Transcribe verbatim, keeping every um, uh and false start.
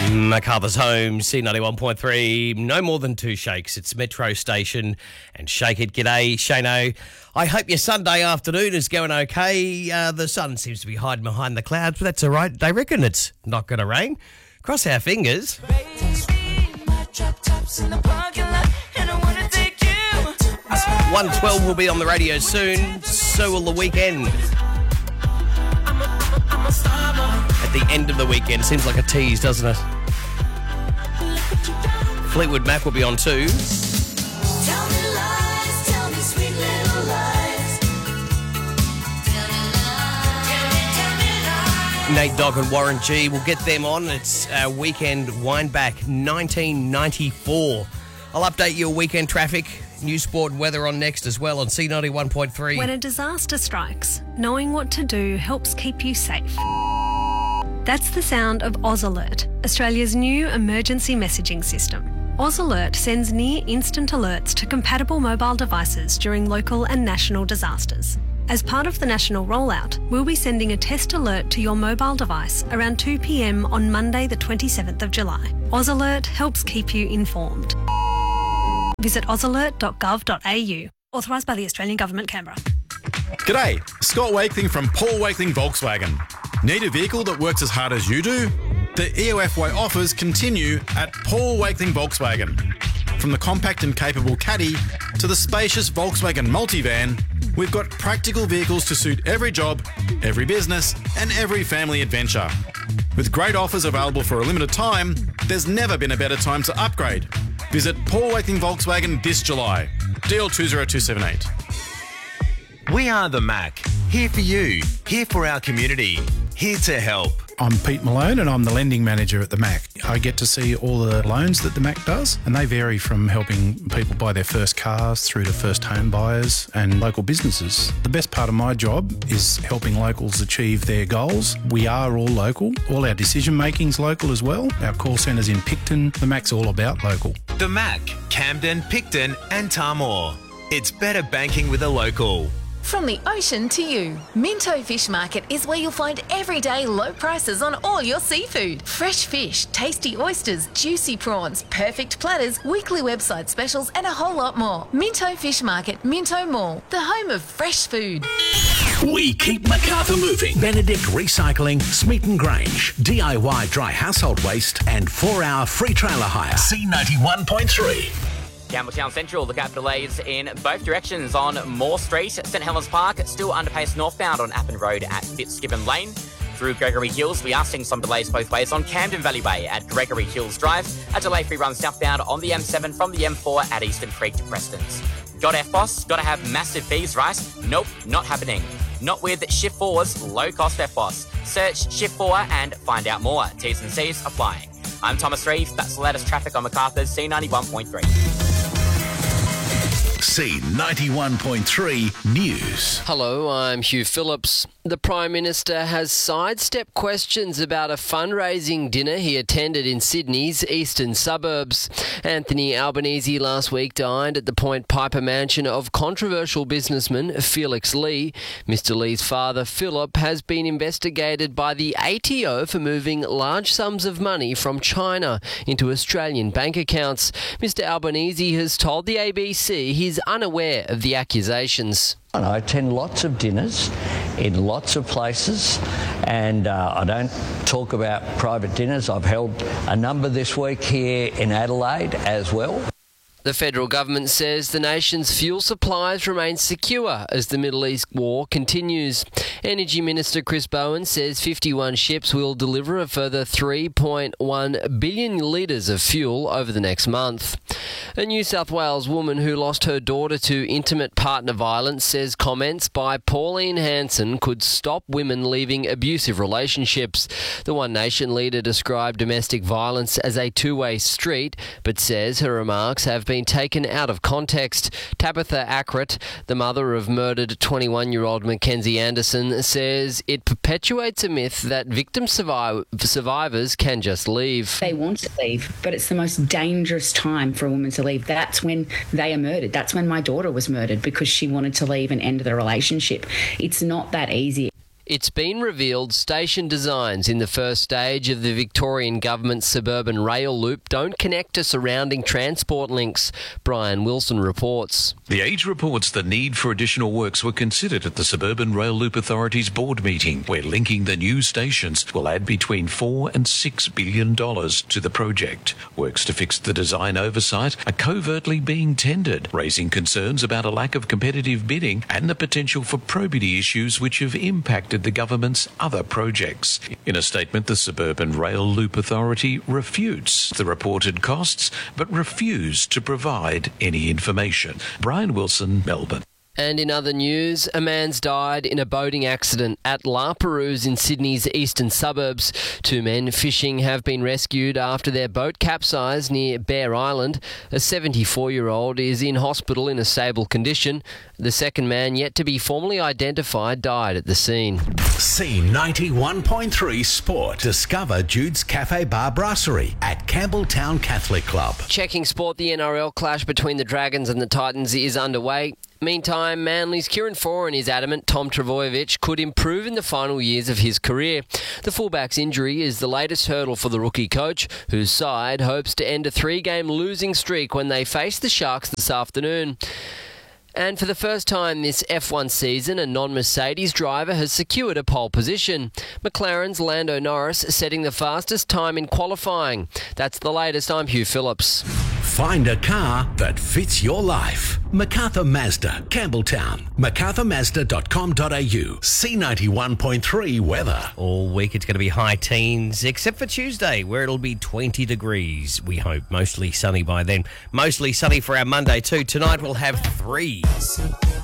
MacArthur's Home, C ninety-one point three, no more than two shakes. It's Metro Station and Shake It. G'day, Shano. I hope your Sunday afternoon is going okay. Uh, the sun seems to be hiding behind the clouds, but that's all right. They reckon it's not going to rain. Cross our fingers. one twelve will be on the radio soon. So will the weekend. At the end of the weekend. Seems like a tease, doesn't it? Fleetwood Mac will be on too. Tell me lies, tell me sweet little lies. Tell me lies, tell me lies. Nate Dogg and Warren G will get them on. It's our weekend wind back, nineteen ninety-four. I'll update your weekend traffic, news, sport, weather on next as well on C ninety-one point three. When a disaster strikes, knowing what to do helps keep you safe. That's the sound of Oz Alert, Australia's new emergency messaging system. Oz Alert sends near-instant alerts to compatible mobile devices during local and national disasters. As part of the national rollout, we'll be sending a test alert to your mobile device around two p.m. on Monday the twenty-seventh of July. Oz Alert helps keep you informed. Visit oz alert dot gov dot a u. Authorised by the Australian Government, Canberra. G'day, Scott Wakeling from Paul Wakeling Volkswagen. Need a vehicle that works as hard as you do? The E O F Y offers continue at Paul Wakeling Volkswagen. From the compact and capable Caddy to the spacious Volkswagen Multivan, we've got practical vehicles to suit every job, every business, and every family adventure. With great offers available for a limited time, there's never been a better time to upgrade. Visit Paul Wakeling Volkswagen this July. D L two zero two seven eight. We are the Mac. Here for you. Here for our community. Here to help. I'm Pete Malone and I'm the lending manager at the Mac. I get to see all the loans that the Mac does, and they vary from helping people buy their first cars through to first home buyers and local businesses. The best part of my job is helping locals achieve their goals. We are all local. All our decision making's local as well. Our call centre's in Picton. The Mac's all about local. The Mac, Camden, Picton and Tamor. It's better banking with a local. From the ocean to you, Minto Fish Market is where you'll find everyday low prices on all your seafood. Fresh fish, tasty oysters, juicy prawns, perfect platters, weekly website specials and a whole lot more. Minto Fish Market, Minto Mall, the home of fresh food. We keep MacArthur moving. Benedict Recycling, Smeaton Grange, D I Y dry household waste and four hour free trailer hire. C ninety-one point three. Campbelltown Central, look out for delays in both directions on Moore Street, St Helens Park, still underpace northbound on Appin Road at Fitzgibbon Lane. Through Gregory Hills, we are seeing some delays both ways on Camden Valley Way at Gregory Hills Drive. A delay-free run southbound on the M seven from the M four at Eastern Creek to Preston's. Got F B O S? Gotta have massive fees, right? Nope, not happening. Not with Shift four's low-cost F B O S. Search Shift four and find out more. T's and C's applying. I'm Thomas Reeve. That's the latest traffic on MacArthur's C ninety-one point three. C ninety-one point three News. Hello, I'm Hugh Phillips. The Prime Minister has sidestepped questions about a fundraising dinner he attended in Sydney's eastern suburbs. Anthony Albanese last week dined at the Point Piper mansion of controversial businessman Felix Lee. Mister Lee's father, Philip, has been investigated by the A T O for moving large sums of money from China into Australian bank accounts. Mister Albanese has told the A B C he's unaware of the accusations. I attend lots of dinners in lots of places, and uh, I don't talk about private dinners. I've held a number this week here in Adelaide as well. The federal government says the nation's fuel supplies remain secure as the Middle East war continues. Energy Minister Chris Bowen says fifty-one ships will deliver a further three point one billion litres of fuel over the next month. A New South Wales woman who lost her daughter to intimate partner violence says comments by Pauline Hanson could stop women leaving abusive relationships. The One Nation leader described domestic violence as a two-way street, but says her remarks have been taken out of context. Tabitha Ackret, the mother of murdered twenty-one-year-old Mackenzie Anderson, says it perpetuates a myth that victim surviv- survivors can just leave. They want to leave, but it's the most dangerous time for a woman to leave. That's when they are murdered. That's when my daughter was murdered because she wanted to leave and end the relationship. It's not that easy. It's been revealed station designs in the first stage of the Victorian Government's suburban rail loop don't connect to surrounding transport links. Brian Wilson reports. The Age reports the need for additional works were considered at the Suburban Rail Loop Authority's board meeting, where linking the new stations will add between four and six billion dollars to the project. Works to fix the design oversight are covertly being tendered, raising concerns about a lack of competitive bidding and the potential for probity issues which have impacted the government's other projects. In a statement, the Suburban Rail Loop Authority refutes the reported costs, but refused to provide any information. Brian Wilson, Melbourne. And in other news, a man's died in a boating accident at La Perouse in Sydney's eastern suburbs. Two men fishing have been rescued after their boat capsized near Bear Island. A seventy-four-year-old is in hospital in a stable condition. The second man, yet to be formally identified, died at the scene. C ninety-one point three Sport. Discover Jude's Cafe Bar Brasserie at Campbelltown Catholic Club. Checking sport, the N R L clash between the Dragons and the Titans is underway. Meantime, Manly's Kieran Foran is adamant Tom Trbojevic could improve in the final years of his career. The fullback's injury is the latest hurdle for the rookie coach, whose side hopes to end a three-game losing streak when they face the Sharks this afternoon. And for the first time this F one season, a non-Mercedes driver has secured a pole position. McLaren's Lando Norris setting the fastest time in qualifying. That's the latest. I'm Hugh Phillips. Find a car that fits your life. MacArthur Mazda, Campbelltown. macarthur mazda dot com dot a u. C ninety-one point three weather. All week it's going to be high teens, except for Tuesday, where it'll be twenty degrees. We hope mostly sunny by then. Mostly sunny for our Monday too. Tonight we'll have three.